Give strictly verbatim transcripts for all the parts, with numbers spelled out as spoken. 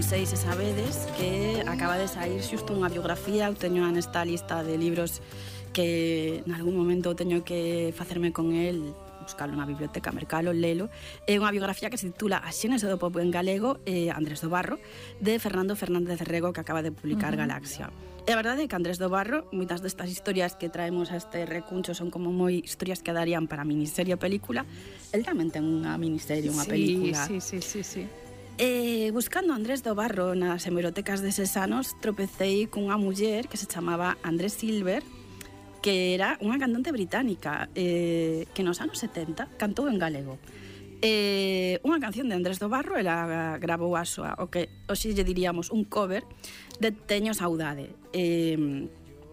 sei se sabedes que acaba de sair xusto unha biografía, eu teño nesta lista de libros que en algún momento teño que facerme con el, buscalo na biblioteca, mercalo, lelo. É unha biografía que se titula A xénese do pop en galego, eh, Andrés do Barro, de Fernando Fernández Rego, que acaba de publicar uh-huh. Galaxia. É a verdade que Andrés do Barro, moitas destas historias que traemos a este recuncho son como moi historias que darían para miniserie ou película. El tamén ten unha miniserie, unha sí, película. Sí, sí, sí, sí. Eh, buscando Andrés do Barro nas hemerotecas deses anos, tropecei cunha muller que se chamaba Andrés Silver, que era unha cantante británica eh, que nos anos setenta cantou en galego. Eh, unha canción de Andrés do Barro, ela gravou a súa, o que hoxe lle diríamos un cover de Teño Saudade. Eh,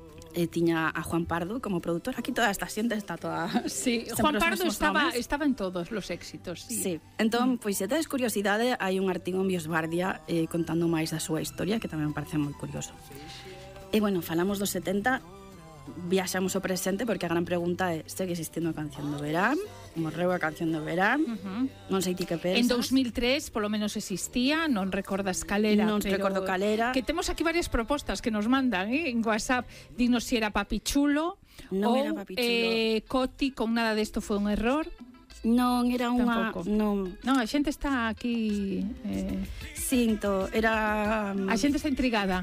e tiña a Juan Pardo como produtor. Aquí toda esta xente está toda... Sí, Juan Pardo estaba, estaba en todos los éxitos. Sí, sí. Entón, mm. pois se tedes curiosidade, hai un artigo en Biosbardia eh, contando máis da súa historia, que tamén me parece moi curioso. E, bueno, falamos dos setenta, viaxamos ao presente, porque a gran pregunta é: segue existindo a canción do verán? Morreu a canción do verán? Uh-huh. Non sei ti que pensas. En dos mil tres, polo menos existía, non recordas calera. Non pero recordo calera. Que temos aquí varias propostas que nos mandan, eh, en WhatsApp. Dinos si era Papichulo non ou era Papichulo. Eh, Coti con nada desto foi un error. Non, era unha... Tampouco. Non. Non, a xente está aquí... Eh... Sinto, era... A xente está intrigada.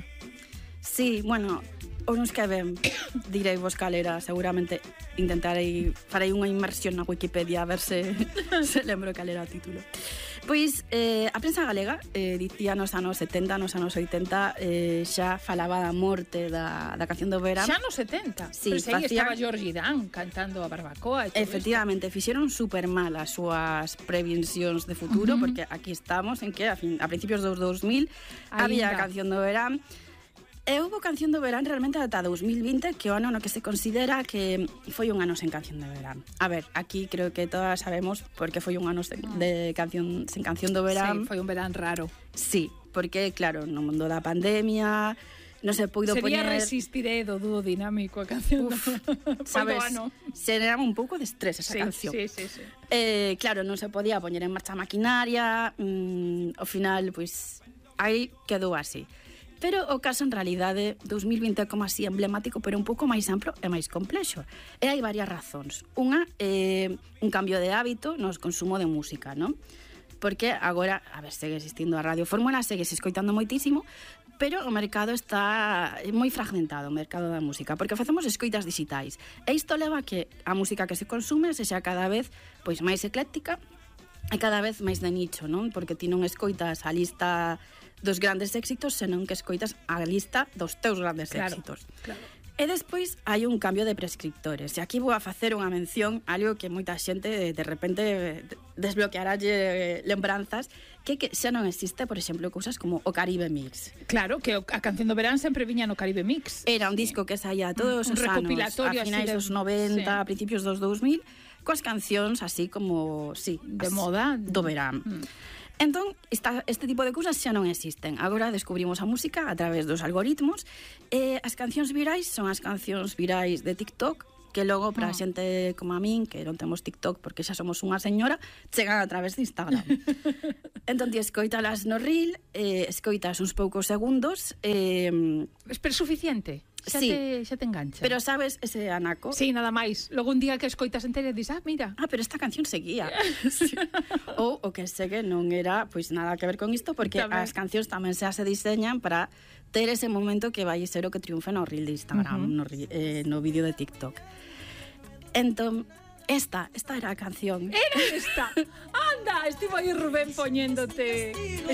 Sí, bueno... Ou nos que ben, direi vos calera, seguramente intentarei, farei unha inmersión na Wikipedia a ver se, se lembro calera o título. Pois, eh, a prensa galega eh, dicía nos anos setenta, nos anos oitenta, eh, xa falaba da morte da, da canción do verán. Xa nos setenta? Sí, pois aí facía... estaba Georgie Dan cantando a Barbacoa e todo. Efectivamente, esto. Fixeron super mal as súas previsións de futuro, uh-huh. porque aquí estamos en que a, fin, a principios dos dous mil Ainda. Había a canción do verán. E houve canción do verán realmente ata dous mil vinte, que é o ano no que se considera que foi un ano sen canción de verán. A ver, aquí creo que todas sabemos porque foi un ano sen, de canción, sen canción do verán. Sí, foi un verán raro. Sí, porque, claro, no mundo da pandemia non se puido Sería poñer... Sería resistiré do dúo dinámico a canción. Uf, sabes, xeraba un pouco de estrés esa sí, canción. Sí, sí, sí. Eh, claro, non se podía poñer en marcha maquinaria, mmm, ao final, pois, aí quedou así. Pero o caso, en realidade, dous mil vinte é como así emblemático, pero un pouco máis amplo e máis complexo. E hai varias razóns. Unha é un cambio de hábito no consumo de música, non? Porque agora, a ver, segue existindo a Radio Fórmula, segue se escoitando moitísimo, pero o mercado está moi fragmentado, o mercado da música, porque facemos escoitas digitais. E isto leva a que a música que se consume sexa cada vez pois máis ecléctica e cada vez máis de nicho, non? Porque ti non escoitas a lista dos grandes éxitos, senón que escoitas a lista dos teus grandes claro, éxitos. Claro. E despois hai un cambio de prescriptores. E aquí vou a facer unha mención a algo que moita xente de repente desbloquearalle lembranzas, que, que xa non existe, por exemplo, cousas como o Caribe Mix. Claro, que a canción do verán sempre viña no Caribe Mix. Era un disco que saía todos un os anos, a finais de... dos noventa, sí. a principios dos dous mil, coas cancións así como, sí, de moda do verán. Mm. Entón, esta, este tipo de cousas xa non existen. Agora descubrimos a música a través dos algoritmos e as cancións virais son as cancións virais de TikTok, que logo para a xente como a min, que non temos TikTok porque xa somos unha señora, chegan a través de Instagram. Entón, ti escoitalas no reel, eh, escoitas uns poucos segundos. Eh, Pero suficiente? Xa, sí, te, xa te engancha. Pero sabes ese anaco? Sí, nada máis. Logo un día que escoitas entera e dis, ah, mira. Ah, pero esta canción seguía. Sí. Ou o que segue non era pois nada que ver con isto, porque tamén as cancións tamén xa se diseñan para ter ese momento que vai ser o que triunfe no reel de Instagram, uh-huh. no, eh, no vídeo de TikTok. Entón, esta, esta era a canción. Era esta. Anda, estivo aí Rubén poñéndote